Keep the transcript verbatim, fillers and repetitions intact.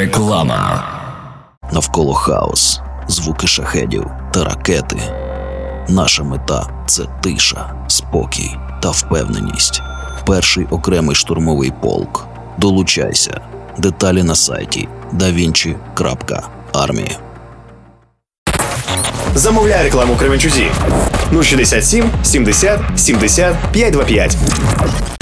Реклама. Навколо хаос, звуки шахедів та ракети. Наша мета – це тиша, спокій та впевненість. Перший окремий штурмовий полк. Долучайся. Деталі на сайті давінчі крапка армія. Замовляй рекламу Кременчузі. нуль шістдесят сім сімдесят сімдесят п'ятсот двадцять п'ять.